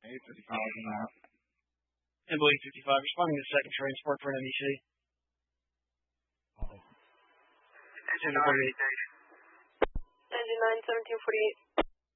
855 on that. Emily 55, responding to second transport for an MEC. Engine 9, 1748.